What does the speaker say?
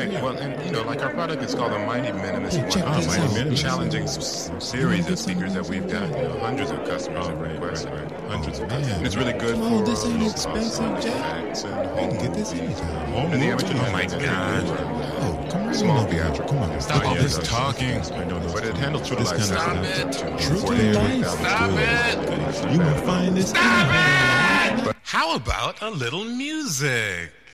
Well, and like our product is called the Mighty Minimus. Hey, check this Mighty out. Minimus. Challenging series of speakers that we've got. Hundreds of customers have requested. Hundreds of customers. And it's really good for this ain't low expensive, cost Jack. effects and You home can get this movies. anytime. And the amateur Oh my God. Oh, come on. Small in, theatrical. Come on. Stop all this talking. But it handles True to This Life. kind of sound. True to Life. Stop it. You gonna find this. How about a little music?